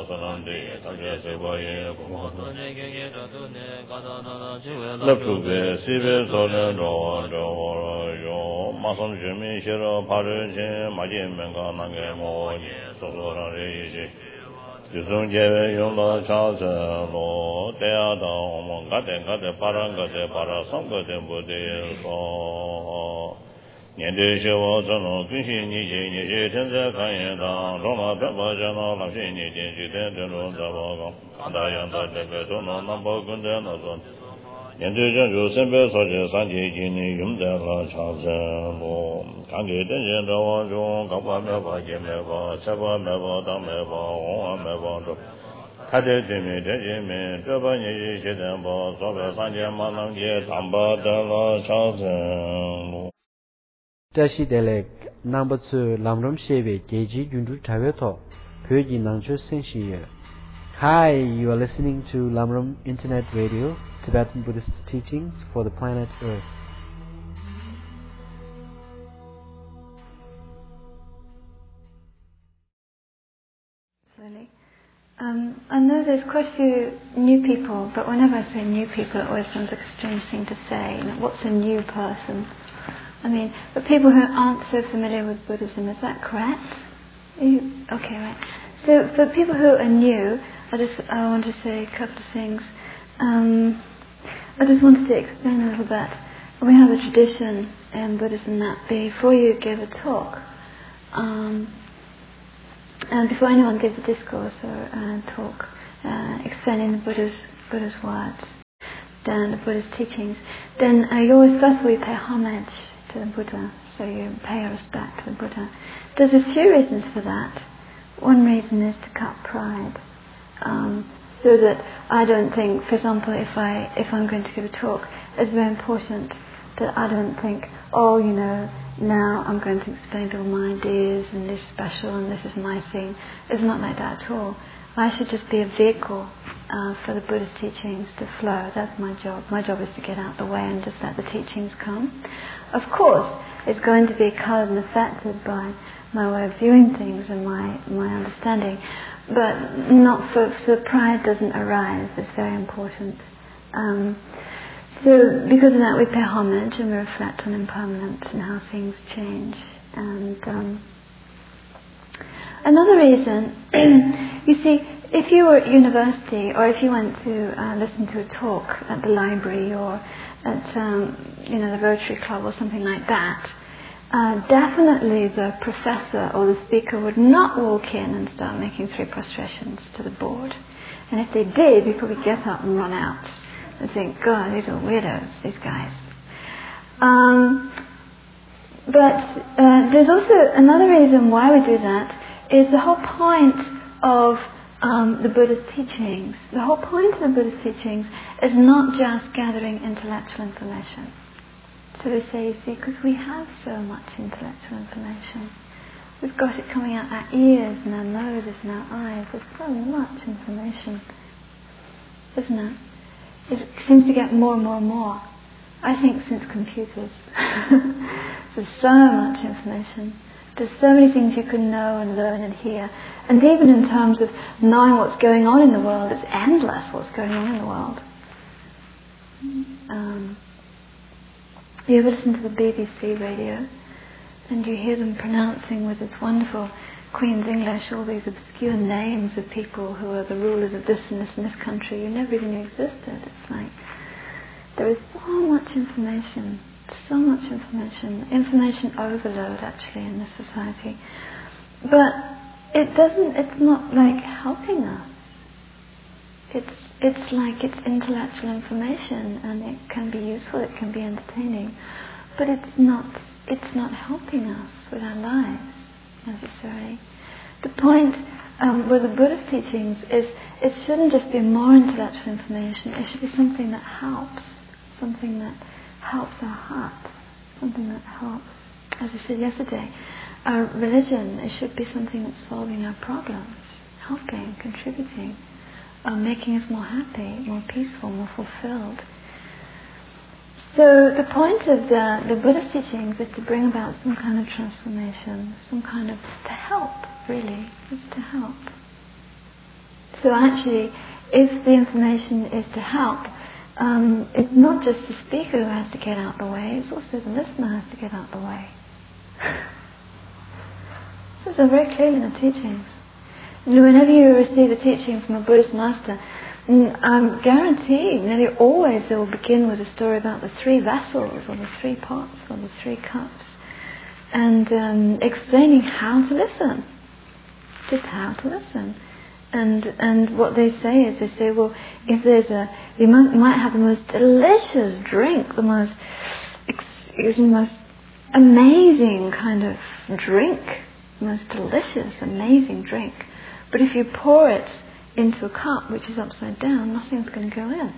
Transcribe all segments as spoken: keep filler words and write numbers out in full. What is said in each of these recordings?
Sonande, Taja Sebaye, Kumoto, Lapube, Sibe, Solen, Yo, Mason Jimmy, Shiro, Paris, Majin, Menga, Nangamo, Sosora, Yusung Jeve, Yunga, Charles, Lo, Teada, Gate, Gate, Parangate, Parasangate, Bude, So. 年对学我这种军训你节你是天在看演当中了百把家呢老师你进去的这种在报告看大样的这个中农南北跟着那种年对人就身边所见三节经历用在了长生路看给真人的往中搞把没把见没把吃把没把当没把红啊没把着他的对面这些面这把你是现在把所谓三节马能节当把的了长生路 Tashi Delek number two Lamram Sheve Geji Jundu Taveto Pyoji Nangcho Senshi. Hi, you are listening to Lamram Internet Radio, Tibetan Buddhist teachings for the planet Earth. Um, I know there's quite a few new people, but whenever I say new people, it always sounds like a strange thing to say. You know, what's a new person? I mean, but people who aren't so familiar with Buddhism, is that correct? You, okay, right. So for people who are new, I just I want to say a couple of things. Um, I just wanted to explain a little bit. We have a tradition in Buddhism that before you give a talk, um, and before anyone gives a discourse or a talk, uh, explaining the Buddha's Buddha's words, then the Buddha's teachings, then uh, you always first of all you pay homage to the Buddha, so you pay respect to the Buddha. There's a few reasons for that. One reason is to cut pride, um, so that I don't think, for example, if I if I'm going to give a talk, it's very important that I don't think, oh, you know, now I'm going to explain all my ideas and this is special and this is my thing. It's not like that at all. I should just be a vehicle uh, for the Buddha's teachings to flow. That's my job. My job is to get out of the way and just let the teachings come. Of course, it's going to be coloured and affected by my way of viewing things and my, my understanding, but not for, so pride doesn't arise. It's very important. Um, so because of that, we pay homage and we reflect on impermanence and how things change. And um, another reason, you see, if you were at university or if you went to uh, listen to a talk at the library or at um, you know the Rotary Club or something like that, uh, definitely the professor or the speaker would not walk in and start making three prostrations to the board. And if they did, you'd probably get up and run out and think, God, these are weirdos, these guys. Um, but uh, there's also another reason why we do that is the whole point of um, the Buddha's teachings. The whole point of the Buddha's teachings is not just gathering intellectual information. So we say, you see, because we have so much intellectual information. We've got it coming out our ears and our noses and our eyes. There's so much information, isn't it? It seems to get more and more and more. I think since computers. There's so much information. There's so many things you can know and learn and hear. And even in terms of knowing what's going on in the world, it's endless what's going on in the world. Um, you ever listen to the B B C radio and you hear them pronouncing with its wonderful Queen's English all these obscure names of people who are the rulers of this and this and this country you never even knew existed. It's like there is so much information, so much information, information overload actually in this society. But it doesn't, it's not like helping us. It's it's like it's intellectual information and it can be useful, it can be entertaining, but it's not it's not helping us with our lives necessarily. The point um, with the Buddhist teachings is it shouldn't just be more intellectual information, it should be something that helps, something that helps our heart, something that helps, as I said yesterday, our religion, it should be something that's solving our problems, helping, contributing, uh, making us more happy, more peaceful, more fulfilled. So the point of the, the Buddhist teachings is to bring about some kind of transformation, some kind of, to help, really, it's to help. So actually, if the information is to help, um, it's not just the speaker who has to get out of the way, it's also the listener has to get out of the way. So it's very clear in the teachings. And whenever you receive a teaching from a Buddhist master, I'm guaranteed nearly always they will begin with a story about the three vessels, or the three pots, or the three cups, and um, explaining how to listen, just how to listen. And and what they say is, they say, well, if there's a, you might, might have the most delicious drink, the most, excuse me, most amazing kind of drink, the most delicious, amazing drink. But if you pour it into a cup which is upside down, nothing's going to go in.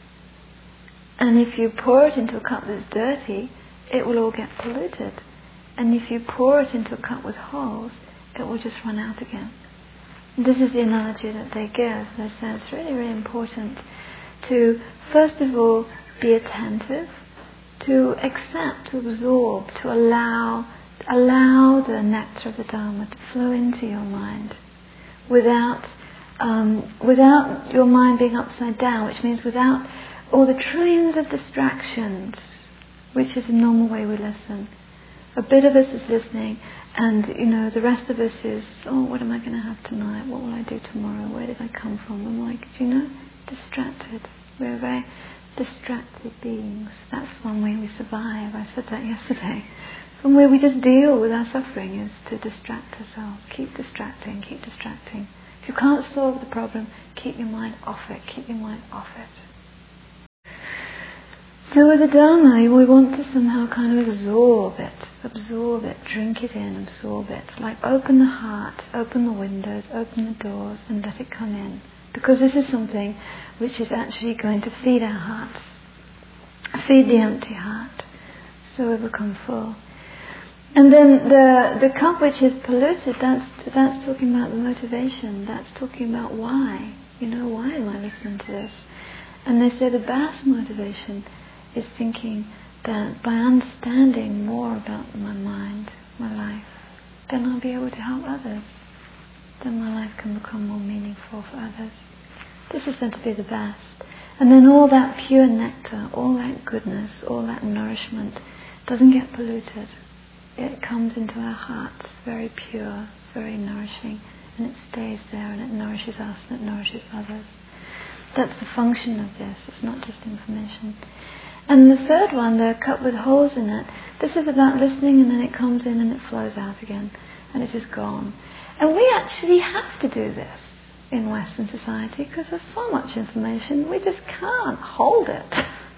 And if you pour it into a cup that's dirty, it will all get polluted. And if you pour it into a cup with holes, it will just run out again. This is the analogy that they give. They say it's really, really important to, first of all, be attentive, to accept, to absorb, to allow, allow the nectar of the Dharma to flow into your mind without um, without your mind being upside down, which means without all the trillions of distractions, which is the normal way we listen. A bit of us is listening, and you know the rest of us is, oh, what am I going to have tonight? What will I do tomorrow? Where did I come from? I'm like, you know, distracted. We're very distracted beings. That's one way we survive. I said that yesterday. One way we just deal with our suffering is to distract ourselves. Keep distracting, keep distracting. If you can't solve the problem, keep your mind off it. Keep your mind off it. So with the Dharma, we want to somehow kind of absorb it, absorb it, drink it in, absorb it. Like open the heart, open the windows, open the doors, and let it come in. Because this is something which is actually going to feed our hearts, feed the empty heart, so we become full. And then the the cup which is polluted, that's that's talking about the motivation. That's talking about why. You know, why am I listening to this? And they say the best motivation is thinking that by understanding more about my mind, my life, then I'll be able to help others. Then my life can become more meaningful for others. This is said to be the best. And then all that pure nectar, all that goodness, all that nourishment doesn't get polluted. It comes into our hearts very pure, very nourishing, and it stays there and it nourishes us and it nourishes others. That's the function of this. It's not just information. And the third one, the cup with holes in it, this is about listening, and then it comes in and it flows out again and it is gone. And we actually have to do this in Western society because there's so much information, we just can't hold it.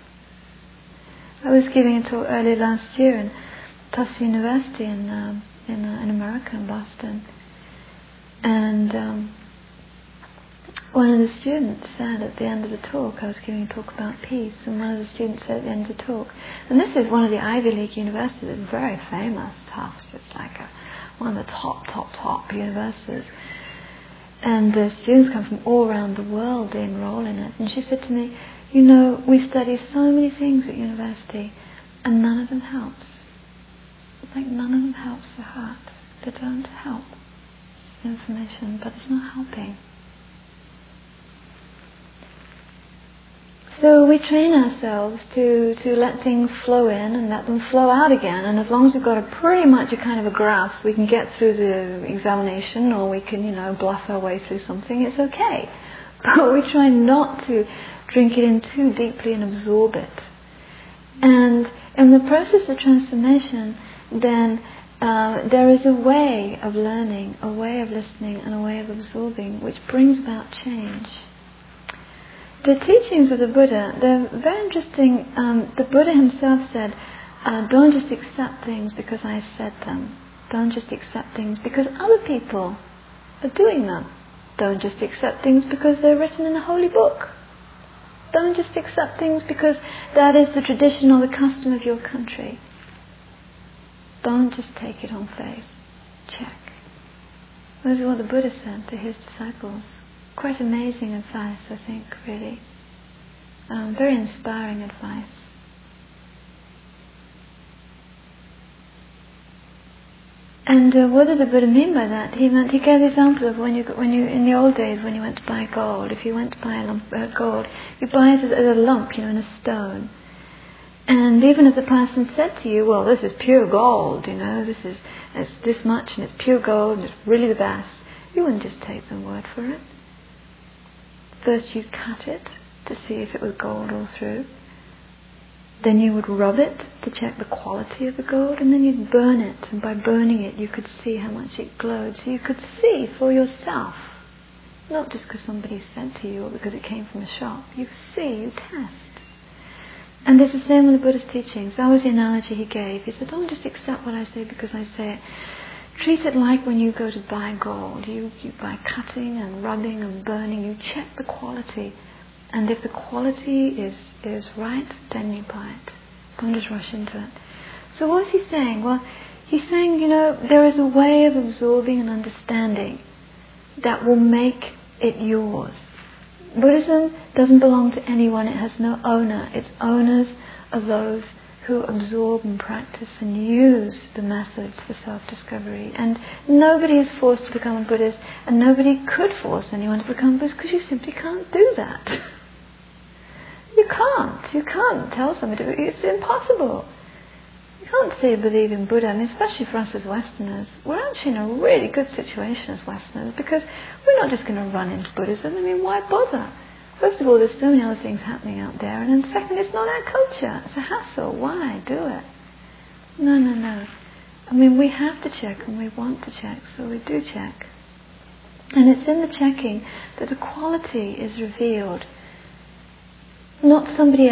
I was giving a talk earlier last year in Tufts University in um, in, uh, in America, in Boston, and um, one of the students said at the end of the talk, I was giving a talk about peace, and one of the students said at the end of the talk, and this is one of the Ivy League universities, it's very famous, Tufts, it's like a, one of the top, top, top universities, and the students come from all around the world, they enroll in it, and she said to me, you know, we study so many things at university, and none of them helps. It's like none of them helps the heart. They don't help information, but it's not helping. So we train ourselves to, to let things flow in and let them flow out again, and as long as we've got a pretty much a kind of a grasp, we can get through the examination, or we can, you know, bluff our way through something, it's okay. But we try not to drink it in too deeply and absorb it. And in the process of transformation, then uh, there is a way of learning, a way of listening, and a way of absorbing, which brings about change. The teachings of the Buddha, they're very interesting. Um, the Buddha himself said, uh, don't just accept things because I said them. Don't just accept things because other people are doing them. Don't just accept things because they're written in a holy book. Don't just accept things because that is the tradition or the custom of your country. Don't just take it on faith. Check. This is what the Buddha said to his disciples. Quite amazing advice, I think, really. Um, very inspiring advice. And uh, what did the Buddha mean by that? He meant, he gave the example of when you, when you, in the old days, when you went to buy gold. If you went to buy a lump of uh, gold, you buy it as, as a lump, you know, in a stone. And even if the person said to you, well, this is pure gold, you know, this is it's this much and it's pure gold and it's really the best, you wouldn't just take their word for it. First you'd cut it to see if it was gold all through. Then you would rub it to check the quality of the gold, and then you'd burn it, and by burning it you could see how much it glowed. So you could see for yourself, not just because somebody said to you or because it came from a shop. You see, you test. And it's the same with the Buddha's teachings. That was the analogy he gave. He said, don't just accept what I say because I say it. Treat it like when you go to buy gold. You, you by cutting and rubbing and burning, you check the quality. And if the quality is, is right, then you buy it. Don't just rush into it. So what's he saying? Well, he's saying, you know, there is a way of absorbing and understanding that will make it yours. Buddhism doesn't belong to anyone. It has no owner. Its owners are those who absorb and practice and use the methods for self-discovery. And nobody is forced to become a Buddhist, and nobody could force anyone to become a Buddhist because you simply can't do that. You can't. You can't tell somebody to. It's impossible. You can't say you believe in Buddha. I mean, especially for us as Westerners, we're actually in a really good situation as Westerners because we're not just going to run into Buddhism. I mean, why bother? First of all, there's so many other things happening out there, and then second, it's not our culture. It's a hassle. Why do it? No, no, no. I mean, we have to check, and we want to check, so we do check. And it's in the checking that the quality is revealed. Not somebody